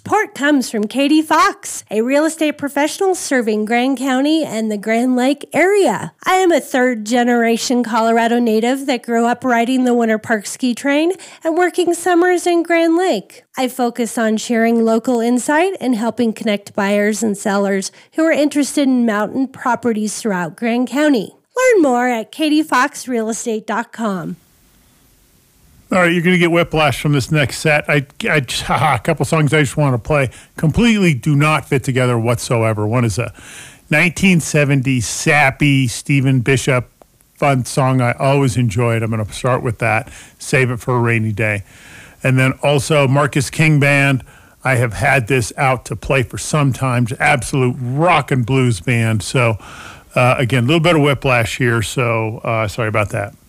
Support comes from Katie Fox, a real estate professional serving Grand County and the Grand Lake area. I am a third-generation Colorado native that grew up riding the Winter Park ski train and working summers in Grand Lake. I focus on sharing local insight and helping connect buyers and sellers who are interested in mountain properties throughout Grand County. Learn more at katiefoxrealestate.com. All right, you're going to get whiplash from this next set. A couple songs I just want to play completely do not fit together whatsoever. One is a 1970s sappy Stephen Bishop fun song I always enjoyed. I'm going to start with that, Save It for a Rainy Day. And then also Marcus King Band. I have had this out to play for some time. Just absolute rock and blues band. So, again, a little bit of whiplash here, so sorry about that.